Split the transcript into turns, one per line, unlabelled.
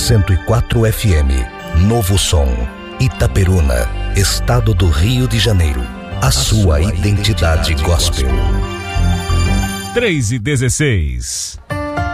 104 FM. Novo Som. Itaperuna, Estado do Rio de Janeiro. A sua identidade gospel.
3:16.